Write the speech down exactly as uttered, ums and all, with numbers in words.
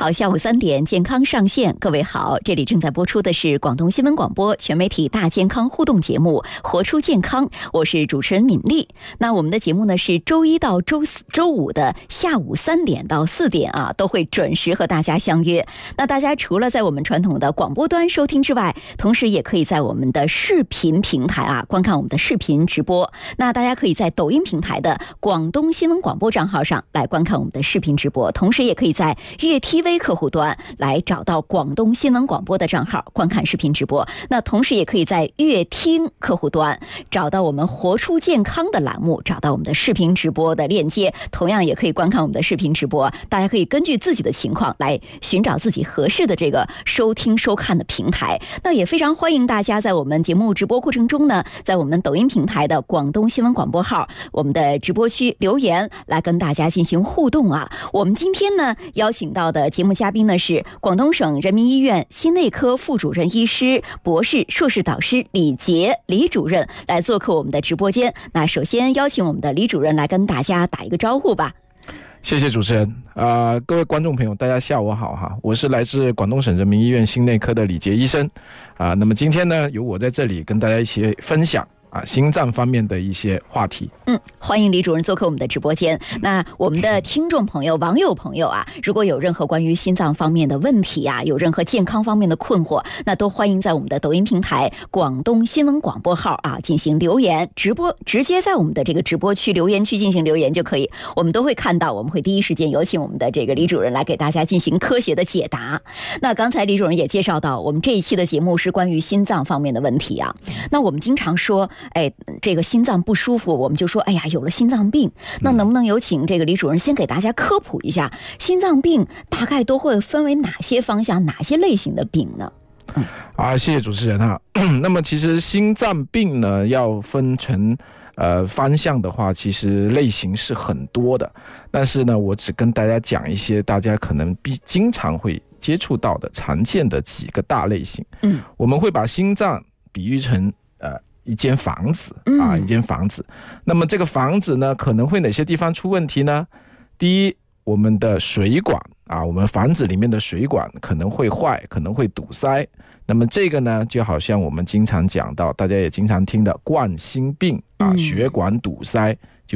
好，下午三点，健康上线，各位好，这里正在播出的是广东新闻广播全媒体大健康互动节目《活出健康》，我是主持人敏丽。那我们的节目呢是周一到周四、周五的下午三点到四点啊，都会准时和大家相约。那大家除了在我们传统的广播端收听之外，同时也可以在我们的视频平台啊观看我们的视频直播。那大家可以在抖音平台的广东新闻广播账号上来观看我们的视频直播，同时也可以在粤 T V 客户端来找到广东新闻广播的账号观看视频直播。那同时也可以在粤听客户端找到我们活出健康的栏目，找到我们的视频直播的链接，同样也可以观看我们的视频直播。大家可以根据自己的情况来寻找自己合适的这个收听收看的平台。那也非常欢迎大家在我们节目直播过程中呢，在我们抖音平台的广东新闻广播号我们的直播区留言来跟大家进行互动啊。我们今天呢邀请到的节目嘉宾呢是广东省人民医院心内科副主任医师、博士、硕士导师李杰李主任来做客我们的直播间。那首先邀请我们的李主任来跟大家打一个招呼吧。 谢谢主持人，呃，各位观众朋友，大家下午好哈，我是来自广东省人民医院心内科的李杰医生啊、呃。那么今天呢，由我在这里跟大家一起分享啊，心脏方面的一些话题。 嗯，欢迎李主任做客我们的直播间。那我们的听众朋友、网友朋友啊，如果有任何关于心脏方面的问题啊，有任何健康方面的困惑，那都欢迎在我们的抖音平台广东新闻广播号啊进行留言直播，直接在我们的这个直播区留言区进行留言就可以，我们都会看到，我们会第一时间有请我们的这个李主任来给大家进行科学的解答。那刚才李主任也介绍到，我们这一期的节目是关于心脏方面的问题啊。那我们经常说，哎，这个心脏不舒服，我们就说，哎呀，有了心脏病。那能不能有请这个李主任先给大家科普一下，心脏病大概都会分为哪些方向、哪些类型的病呢？嗯、 啊，谢谢主持人哈。那么其实心脏病呢，要分成呃方向的话，其实类型是很多的。但是呢，我只跟大家讲一些大家可能必经常会接触到的常见的几个大类型。嗯，我们会把心脏比喻成呃。一间房子啊，一间房子。那么这个房子呢，可能会哪些地方出问题呢？第一，我们的水管啊，我们房子里面的水管可能会坏，可能会堵塞。那么这个呢，就好像我们经常讲到，大家也经常听的冠心病啊，血管堵塞